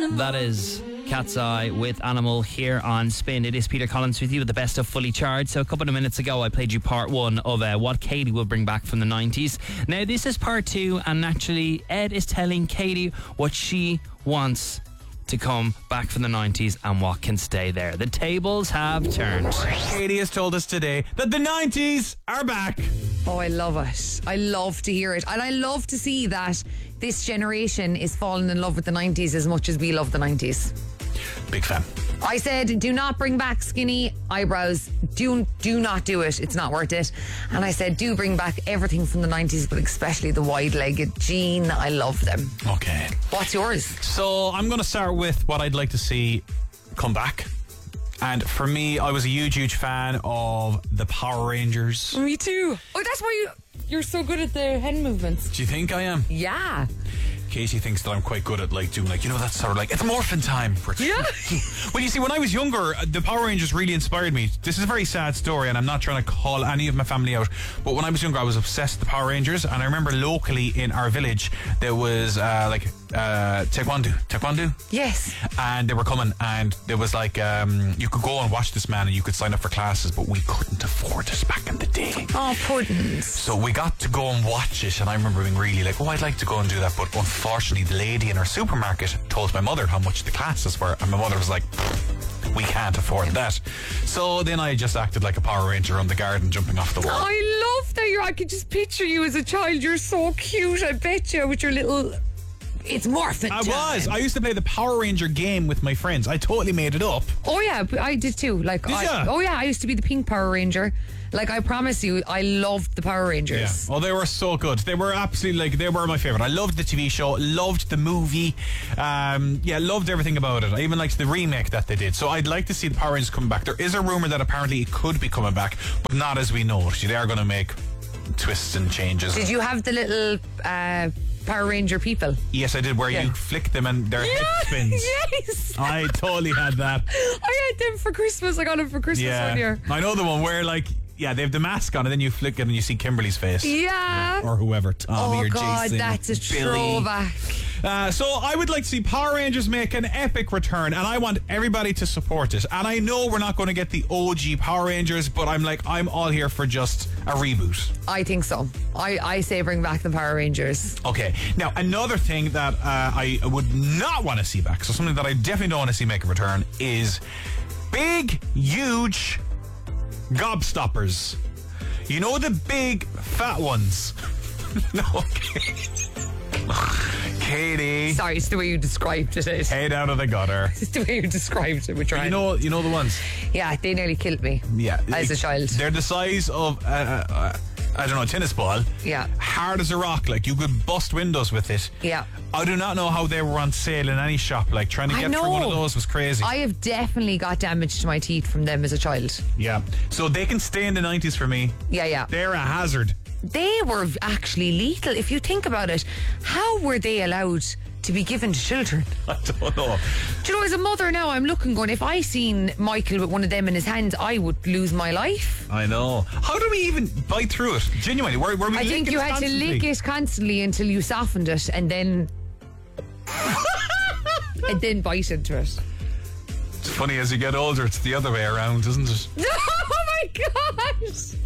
That is Cat's Eye with Animal here on Spin. It is Peter Collins with you with the best of Fully Charged. So a couple of minutes ago I played you part one of what Katie will bring back from the 90s. Now this is part two, and naturally Ed is telling Katie what she wants to come back from the 90s and what can stay there. The tables have turned. Katie has told us today that the 90s are back. Oh, I love it. I love to hear it. And I love to see that this generation is falling in love with the 90s as much as we love the 90s. Big fan. I said, do not bring back skinny eyebrows. Do not do it. It's not worth it. And I said, do bring back everything from the 90s, but especially the wide-legged jean. I love them. Okay. What's yours? So I'm going to start with what I'd like to see come back. And for me, I was a huge fan of the Power Rangers. Me too. Oh, that's why you're so good at the hand movements. Do you think I am? Yeah. Katie thinks that I'm quite good at doing that sort of it's morphin time. Yeah. Well, you see, when I was younger, the Power Rangers really inspired me. This is a very sad story, and I'm not trying to call any of my family out, but when I was younger, I was obsessed with the Power Rangers, and I remember locally in our village there was taekwondo. Yes. And they were coming, and there was you could go and watch this, man, and you could sign up for classes, but we couldn't afford it back in the day. Oh, puddings. So we got to go and watch it, and I remember being really I'd like to go and do that, but unfortunately the lady in our supermarket told my mother how much the classes were, and my mother was like, we can't afford that. So then I just acted like a Power Ranger on the garden, jumping off the wall. I love that. I could just picture you as a child. You're so cute. I bet you, with your little... It's morphin' time. I used to play the Power Ranger game with my friends. I totally made it up. Oh yeah, I did too. I used to be the pink Power Ranger. I promise you, I loved the Power Rangers. Yeah. Oh, they were so good. They were absolutely they were my favourite. I loved the TV show, loved the movie. Loved everything about it. I even liked the remake that they did. So I'd like to see the Power Rangers come back. There is a rumour that apparently it could be coming back, but not as we know it. They are going to make twists and changes. Did you have the little Power Ranger people? Yes, I did, where you flick them and their head spins. Yes! I totally had that. I had them for Christmas. I got them for Christmas one year. I know the one where they have the mask on and then you flick it and you see Kimberly's face. Yeah. Or whoever, Tommy or Jason. Oh God, that's a Billy. throwback. So I would like to see Power Rangers make an epic return, and I want everybody to support it. And I know we're not going to get the OG Power Rangers, but I'm all here for just a reboot. I think so. I say bring back the Power Rangers. Okay. Now, another thing that I would not want to see back, so something that I definitely don't want to see make a return, is big, huge gobstoppers. You know, the big fat ones. No, okay. Katie. Sorry, it's the way you described it. Head out of the gutter. It's the way you described it. We're trying. You know the ones. Yeah, they nearly killed me. Yeah, as a child. They're the size of a tennis ball. Yeah. Hard as a rock. You could bust windows with it. Yeah. I do not know how they were on sale in any shop. Trying to get through one of those was crazy. I have definitely got damage to my teeth from them as a child. Yeah. So they can stay in the 90s for me. Yeah. They're a hazard. They were actually lethal. If you think about it, how were they allowed to be given to children? I don't know. Do you know, as a mother now, I'm looking going, if I seen Michael with one of them in his hands, I would lose my life. I know. How do we even bite through it? Genuinely, were we I think you had to lick it constantly until you softened it and then and then bite into it. It's funny, as you get older, it's the other way around, isn't it? Oh my gosh!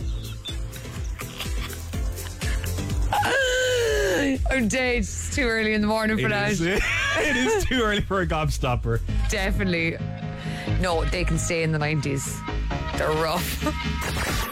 I'm dead. It's too early in the morning for that. It is too early for a gobstopper. Definitely. No, they can stay in the 90s. They're rough.